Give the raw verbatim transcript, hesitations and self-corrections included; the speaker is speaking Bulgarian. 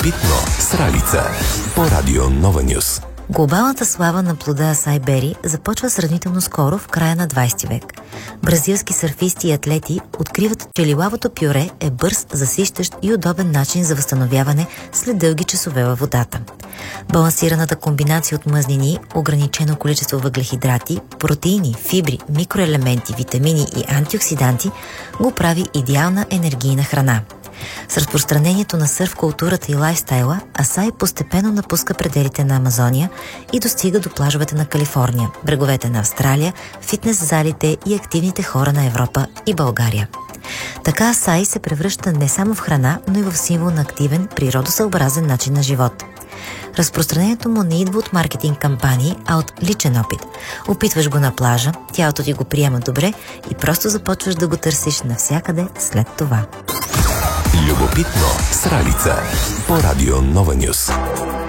Любопитно с Ралица по Радио Нова Нюс. Глобалната слава на плода Асай Бери започва сравнително скоро, в края на двайсети век. Бразилски сърфисти и атлети откриват, че лилавото пюре е бърз, засищащ и удобен начин за възстановяване след дълги часове във водата. Балансираната комбинация от мазнини, ограничено количество въглехидрати, протеини, фибри, микроелементи, витамини и антиоксиданти го прави идеална енергийна храна. С разпространението на сърф културата и лайфстайла, Асай постепенно напуска пределите на Амазония и достига до плажовете на Калифорния, бреговете на Австралия, фитнес залите и активните хора на Европа и България. Така Асай се превръща не само в храна, но и в символ на активен, природосъобразен начин на живот. Разпространението му не идва от маркетинг кампании, а от личен опит. Опитваш го на плажа, тялото ти го приема добре и просто започваш да го търсиш навсякъде след това. Любопитно с Ралица по Радио Нова Нюс.